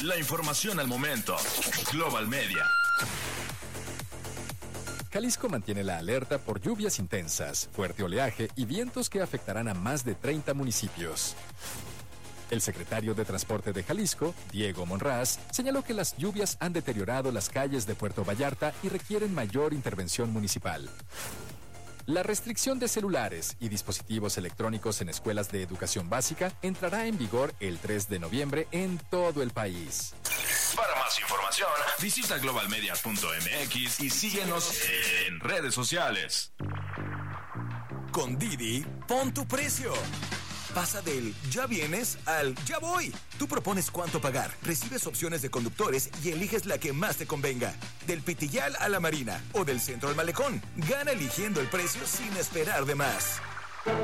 La información al momento. Global Media. Jalisco mantiene la alerta por lluvias intensas, fuerte oleaje y vientos que afectarán a más de 30 municipios. El secretario de Transporte de Jalisco, Diego Monraz, señaló que las lluvias han deteriorado las calles de Puerto Vallarta y requieren mayor intervención municipal. La restricción de celulares y dispositivos electrónicos en escuelas de educación básica entrará en vigor el 3 de noviembre en todo el país. Para más información, visita globalmedia.mx y síguenos en redes sociales. Con Didi, pon tu precio. Pasa del ya vienes al ya voy. Tú propones cuánto pagar, recibes opciones de conductores y eliges la que más te convenga. Del Pitillal a la Marina o del centro al Malecón. Gana eligiendo el precio sin esperar de más.